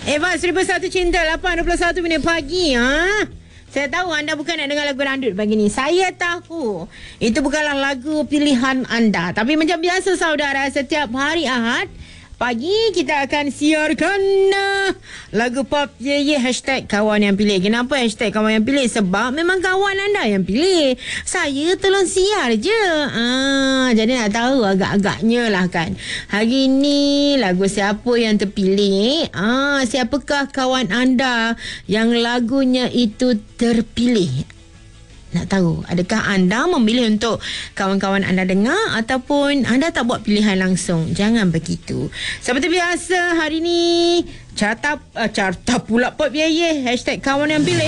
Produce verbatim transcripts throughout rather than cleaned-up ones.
Eva, seribu satu cinta, lapan dua puluh satu minit pagi. Ha? Saya tahu anda bukan nak dengar lagu dangdut pagi ni. Saya tahu itu bukanlah lagu pilihan anda. Tapi macam biasa saudara, setiap hari Ahad pagi kita akan siarkan uh, lagu pop ye ye hashtag kawan yang pilih. Kenapa hashtag kawan yang pilih? Sebab memang kawan anda yang pilih. Saya tolong siar je. Ah, jadi nak tahu agak-agaknya lah kan. Hari ni lagu siapa yang terpilih? Ah, siapakah kawan anda yang lagunya itu terpilih? Nak tahu, adakah anda memilih untuk kawan-kawan anda dengar ataupun anda tak buat pilihan langsung? Jangan begitu. Seperti biasa, hari ni carta uh, carta pula pop ye ye hashtag kawan yang pilih.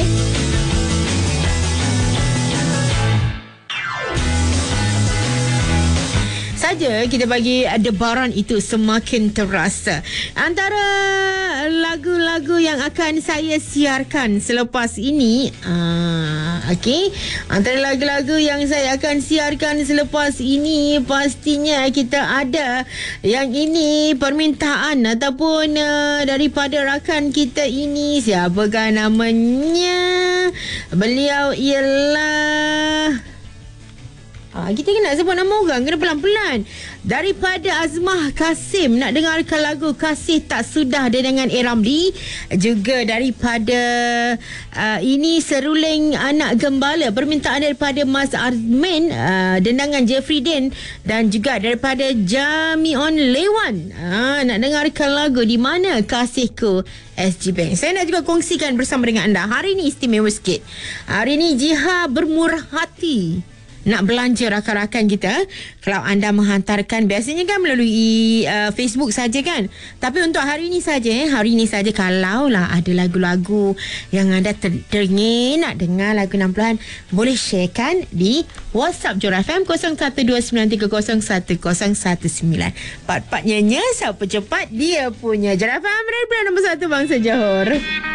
Saja kita bagi debaran itu semakin terasa. Antara lagu-lagu yang akan saya siarkan selepas ini, uh, okey, antara lagu-lagu yang saya akan siarkan selepas ini, pastinya kita ada yang ini permintaan ataupun uh, daripada rakan kita ini. Siapakah namanya? Beliau ialah, Ha, kita kena sebut nama orang, kena pelan-pelan. Daripada Azmah Kasim, nak dengarkan lagu Kasih Tak Sudah dengan A. Ramli. Juga daripada uh, ini Seruling Anak Gembala, permintaan daripada Mas Armin, uh, dendangan Jeffrey Din, dan juga daripada Jamion Lewan. Ha, nak dengarkan lagu Di Mana Kasihku S G Bank. Saya nak juga kongsikan bersama dengan anda. Hari ni istimewa sikit. Hari ni Jiha bermurah hati nak belanja rakan-rakan kita. Kalau anda menghantarkan, biasanya kan melalui uh, Facebook saja kan. Tapi untuk hari ini saja, eh, hari ini saja, kalaulah ada lagu-lagu yang anda ter- teringin nak dengar lagu enam puluhan, boleh sharekan di WhatsApp Johor F M kosong satu dua sembilan tiga kosong satu kosong satu sembilan. Pat-patnya siapa cepat dia punya. Johor F M, radio nombor satu bangsa Johor.